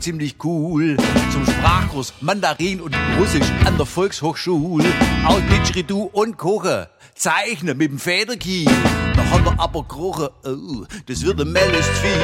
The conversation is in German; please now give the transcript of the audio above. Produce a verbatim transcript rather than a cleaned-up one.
ziemlich cool. Zum Sprachkurs Mandarin und Russisch an der Volkshochschule. Auch Didgeridoo und Kochen. Zeichnen mit dem Federkiel. Da hat er aber gerochen, oh, das wird ein Melles Zwiel.